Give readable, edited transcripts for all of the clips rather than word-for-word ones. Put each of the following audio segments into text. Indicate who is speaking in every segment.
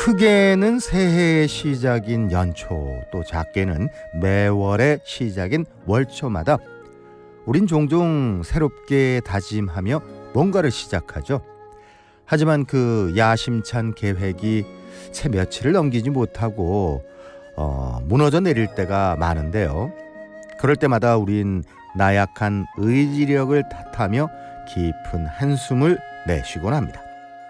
Speaker 1: 크게는 새해의 시작인 연초, 또 작게는 매월의 시작인 월초마다 우린 종종 새롭게 다짐하며 뭔가를 시작하죠. 하지만 그 야심찬 계획이 채 며칠을 넘기지 못하고 무너져 내릴 때가 많은데요. 그럴 때마다 우린 나약한 의지력을 탓하며 깊은 한숨을 내쉬곤 합니다.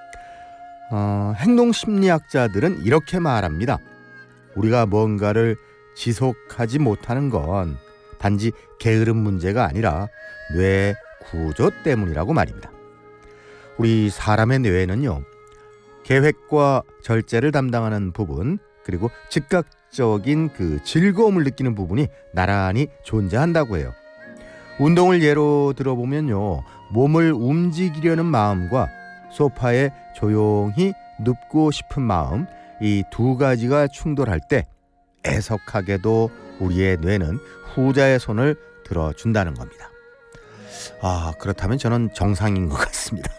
Speaker 1: 행동심리학자들은 이렇게 말합니다. 우리가 뭔가를 지속하지 못하는 건 단지 게으름 문제가 아니라 뇌 구조 때문이라고 말입니다. 우리 사람의 뇌에는요, 계획과 절제를 담당하는 부분, 그리고 즉각적인 그 즐거움을 느끼는 부분이 나란히 존재한다고 해요. 운동을 예로 들어보면요, 몸을 움직이려는 마음과 소파에 조용히 눕고 싶은 마음, 이 두 가지가 충돌할 때 애석하게도 우리의 뇌는 후자의 손을 들어준다는 겁니다. 그렇다면 저는 정상인 것 같습니다.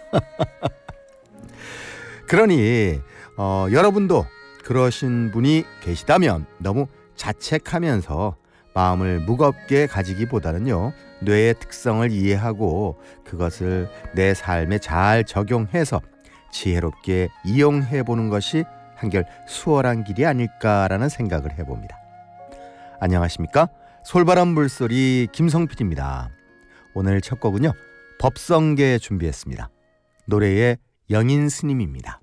Speaker 1: 그러니 여러분도 그러신 분이 계시다면 너무 자책하면서 마음을 무겁게 가지기보다는요, 뇌의 특성을 이해하고 그것을 내 삶에 잘 적용해서 지혜롭게 이용해보는 것이 한결 수월한 길이 아닐까라는 생각을 해봅니다. 안녕하십니까? 솔바람 물소리 김성필입니다. 오늘 첫 곡은요, 법성계 준비했습니다. 노래의 영인 스님입니다.